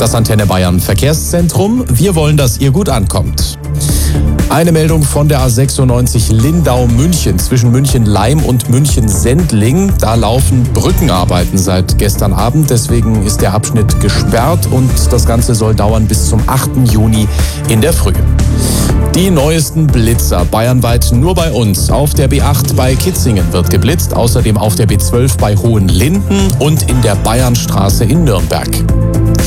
Das Antenne Bayern Verkehrszentrum. Wir wollen, dass ihr gut ankommt. Eine Meldung von der A96 Lindau-München zwischen München-Leim und München-Sendling. Da laufen Brückenarbeiten seit gestern Abend. Deswegen ist der Abschnitt gesperrt und das Ganze soll dauern bis zum 8. Juni in der Früh. Die neuesten Blitzer bayernweit nur bei uns. Auf der B8 bei Kitzingen wird geblitzt, außerdem auf der B12 bei Hohenlinden und in der Bayernstraße in Nürnberg.